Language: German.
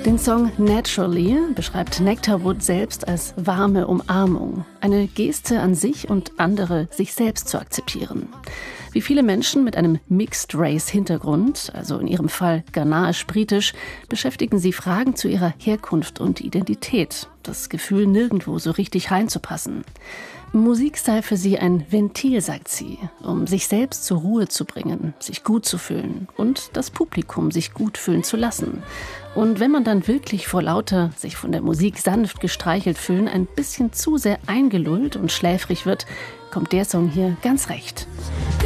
Den Song Naturally beschreibt Nectarwood selbst als warme Umarmung. Eine Geste an sich und andere, sich selbst zu akzeptieren. Wie viele Menschen mit einem Mixed-Race-Hintergrund, also in ihrem Fall ghanaisch-britisch, beschäftigen sie Fragen zu ihrer Herkunft und Identität. Das Gefühl, nirgendwo so richtig reinzupassen. Musik sei für sie ein Ventil, sagt sie, um sich selbst zur Ruhe zu bringen, sich gut zu fühlen und das Publikum sich gut fühlen zu lassen. Und wenn man dann wirklich vor lauter, sich von der Musik sanft gestreichelt fühlen, ein bisschen zu sehr eingelullt und schläfrig wird, kommt der Song hier ganz recht.